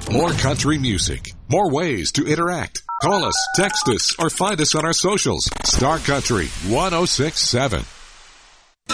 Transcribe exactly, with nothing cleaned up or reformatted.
More country music. More ways to interact. Call us, text us, or find us on our socials. Star Country one oh six point seven.